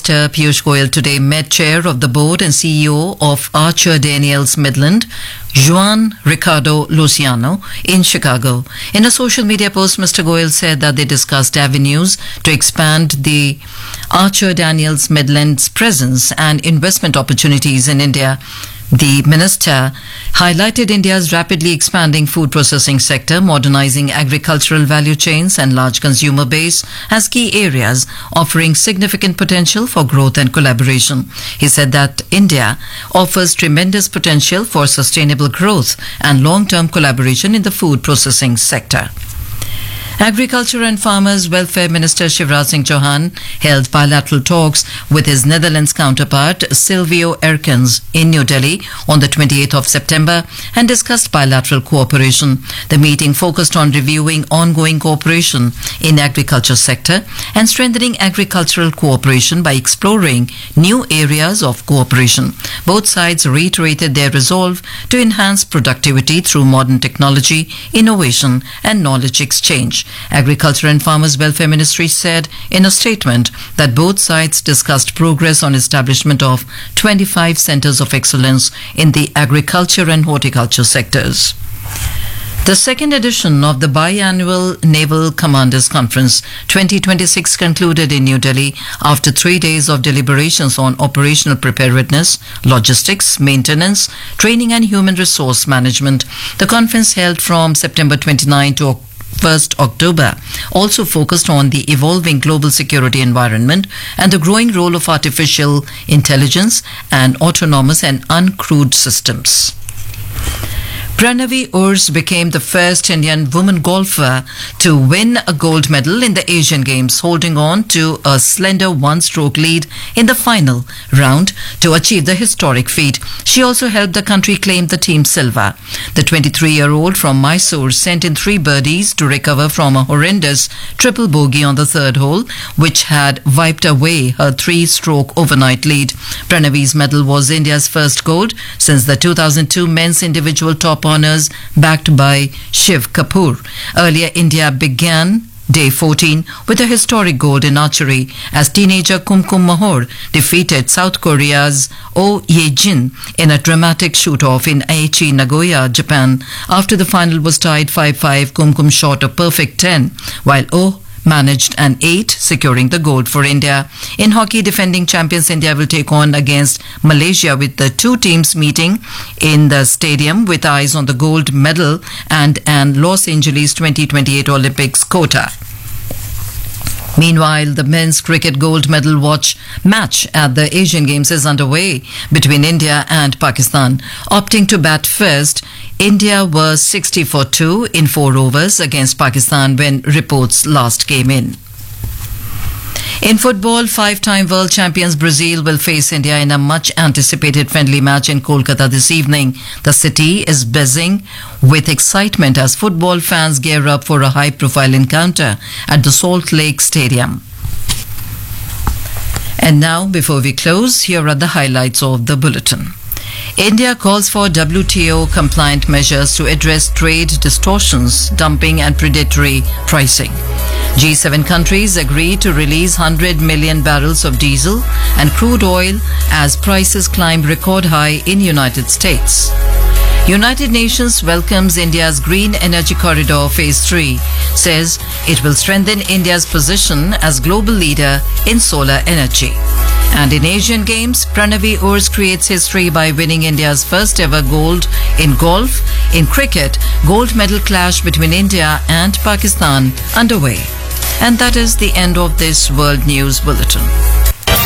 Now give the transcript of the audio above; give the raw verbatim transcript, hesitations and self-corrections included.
Minister Piyush Goyal today met Chair of the Board and C E O of Archer Daniels Midland, Juan Ricardo Luciano, in Chicago. In a social media post, Mister Goyal said that they discussed avenues to expand the Archer Daniels Midland's presence and investment opportunities in India. The minister highlighted India's rapidly expanding food processing sector, modernizing agricultural value chains and large consumer base as key areas offering significant potential for growth and collaboration. He said that India offers tremendous potential for sustainable growth and long-term collaboration in the food processing sector. Agriculture and Farmers Welfare Minister Shivraj Singh Chauhan held bilateral talks with his Netherlands counterpart Silvio Erkens in New Delhi on the twenty-eighth of September and discussed bilateral cooperation. The meeting focused on reviewing ongoing cooperation in agriculture sector and strengthening agricultural cooperation by exploring new areas of cooperation. Both sides reiterated their resolve to enhance productivity through modern technology, innovation and knowledge exchange. Agriculture and Farmers Welfare Ministry said in a statement that both sides discussed progress on establishment of twenty-five centers of excellence in the agriculture and horticulture sectors. The second edition of the biannual Naval Commanders Conference twenty twenty-six concluded in New Delhi after three days of deliberations on operational preparedness, logistics, maintenance, training and human resource management. The conference held from September twenty-ninth to first October also focused on the evolving global security environment and the growing role of artificial intelligence and autonomous and uncrewed systems. Pranavi Urs became the first Indian woman golfer to win a gold medal in the Asian Games, holding on to a slender one-stroke lead in the final round to achieve the historic feat. She also helped the country claim the team silver. The twenty-three-year-old from Mysore sent in three birdies to recover from a horrendous triple bogey on the third hole, which had wiped away her three-stroke overnight lead. Pranavi's medal was India's first gold since the two thousand two men's individual top honours backed by Shiv Kapoor. Earlier, India began Day fourteen with a historic gold in archery as teenager Kumkum Mahor defeated South Korea's Oh Ye-jin in a dramatic shoot-off in Aichi, Nagoya, Japan. After the final was tied five five, Kumkum shot a perfect ten, while Oh managed an eight, securing the gold for India. In hockey, defending champions India will take on against Malaysia, with the two teams meeting in the stadium with eyes on the gold medal and an Los Angeles twenty twenty-eight Olympics quota. Meanwhile, the men's cricket gold medal watch match at the Asian Games is underway between India and Pakistan. Opting to bat first, India was sixty for two in four overs against Pakistan when reports last came in. In football, five-time world champions Brazil will face India in a much-anticipated friendly match in Kolkata this evening. The city is buzzing with excitement as football fans gear up for a high-profile encounter at the Salt Lake Stadium. And now, before we close, here are the highlights of the bulletin. India calls for W T O-compliant measures to address trade distortions, dumping and predatory pricing. G seven countries agree to release one hundred million barrels of diesel and crude oil as prices climb record high in United States. United Nations welcomes India's Green Energy Corridor Phase three, says it will strengthen India's position as global leader in solar energy. And in Asian Games, Pranavi Urs creates history by winning India's first ever gold in golf. In cricket, gold medal clash between India and Pakistan underway. And that is the end of this World News Bulletin.